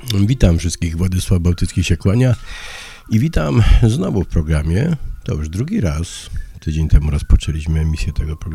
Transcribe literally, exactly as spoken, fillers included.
Witam wszystkich, Władysław Bałtycki się kłania i witam znowu w programie, to już drugi raz, tydzień temu rozpoczęliśmy emisję tego programu.